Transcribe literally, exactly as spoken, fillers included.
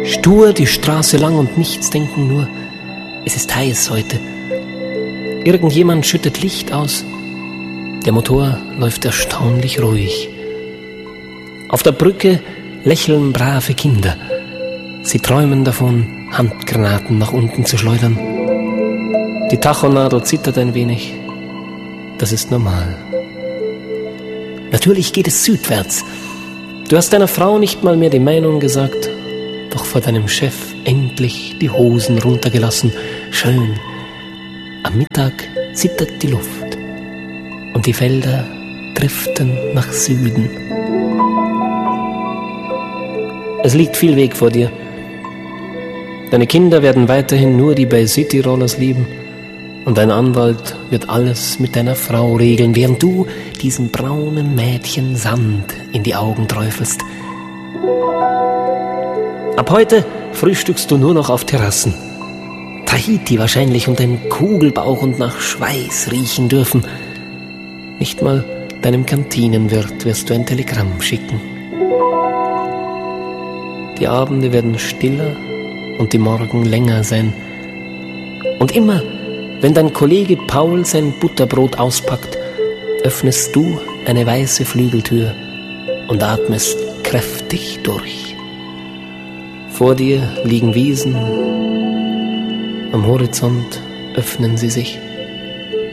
Stur die Straße lang und nichts denken nur, es ist heiß heute. Irgendjemand schüttet Licht aus. Der Motor läuft erstaunlich ruhig. Auf der Brücke lächeln brave Kinder. Sie träumen davon, Handgranaten nach unten zu schleudern. Die Tachonadel zittert ein wenig. Das ist normal. Natürlich geht es südwärts. Du hast deiner Frau nicht mal mehr die Meinung gesagt, doch vor deinem Chef endlich die Hosen runtergelassen. Schön. Am Mittag zittert die Luft und die Felder driften nach Süden. Es liegt viel Weg vor dir. Deine Kinder werden weiterhin nur die Bay City Rollers lieben und dein Anwalt wird alles mit deiner Frau regeln, während du diesem braunen Mädchen Sand in die Augen träufelst. Ab heute frühstückst du nur noch auf Terrassen. Tahiti wahrscheinlich und ein Kugelbauch und nach Schweiß riechen dürfen. Nicht mal deinem Kantinenwirt wirst du ein Telegramm schicken. Die Abende werden stiller und die Morgen länger sein. Und immer, wenn dein Kollege Paul sein Butterbrot auspackt, öffnest du eine weiße Flügeltür und atmest kräftig durch. Vor dir liegen Wiesen, am Horizont öffnen sie sich.